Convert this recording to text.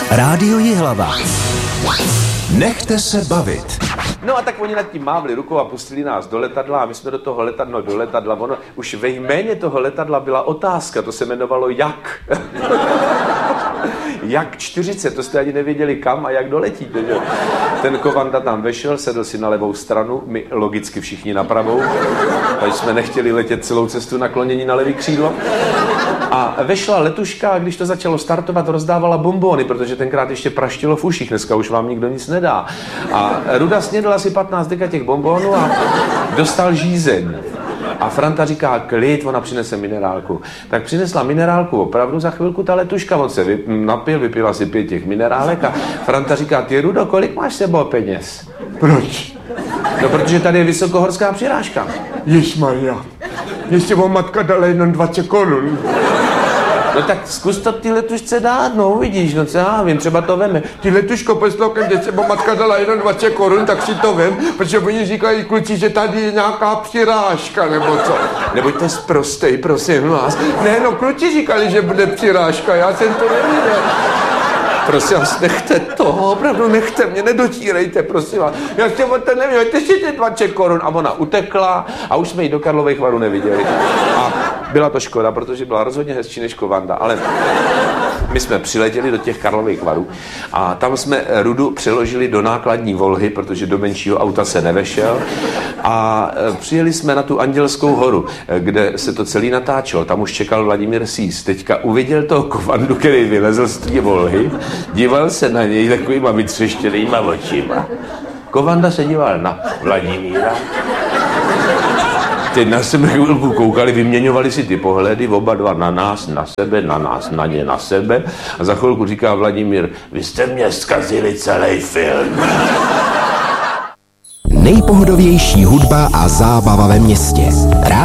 Rádio Jihlava. Nechte se bavit. No a tak oni nad tím mávli rukou a pustili nás do letadla a my jsme do letadla. Ono, už ve jméně toho letadla byla otázka, to se jmenovalo jak. Jak 40, to jste ani nevěděli kam a jak doletíte, že? Ten Kovanda tam vešel, sedl si na levou stranu, my logicky všichni na pravou, takže jsme nechtěli letět celou cestu naklonění na levý křídlo. A vešla letuška a když to začalo startovat, rozdávala bonbony, protože tenkrát ještě praštilo v uších, dneska už vám nikdo nic nedá. A Ruda snědl asi 15 deka těch bonbonů a dostal žízeň. A Franta říká, klid, ona přinese minerálku. Tak přinesla minerálku opravdu, za chvilku ta letuška, on se napil, vypil asi 5 těch minerálek a Franta říká, ty Rudo, kolik máš sebou peněz? Proč? No, protože tady je vysokohorská přirážka. Ježmarja, ještě vám matka dala jenom 20 korun. No tak zkus to ty letušce dát, no uvidíš, no co já vím, třeba to veme. Ty letuško, poslouchej, když se matka dala jenom 20 korun, tak si to vem, protože oni říkají kluci, že tady je nějaká přirážka, nebo co. Nebuďte sprostej, prosím vás. Ne, no kluci říkali, že bude přirážka, já jsem to nevěděl. Prosím vás, nechte toho, opravdu nechte mě, nedotírejte, prosím vás. Já jsem o to nevěděl, ještě ty 20 korun. A ona utekla a už jsme ji do Karlových Varů neviděli. A byla to škoda, protože byla rozhodně hezčí než Kovanda, ale my jsme přiletěli do těch Karlových Varů a tam jsme Rudu přeložili do nákladní Volhy, protože do menšího auta se nevešel a přijeli jsme na tu Andělskou horu, kde se to celý natáčelo. Tam už čekal Vladimír Sýs. Teďka uviděl toho Kovandu, který vylezl z té Volhy, díval se na něj takovýma vytřeštěnýma očima. Kovanda se díval na Vladimíra. Teď na sebe chvilku koukali, vyměňovali si ty pohledy, oba dva na nás, na sebe, na nás, na ně, na sebe. A za chvilku říká Vladimír, vy jste mě zkazili celý film. Nejpohodovější hudba a zábava ve městě.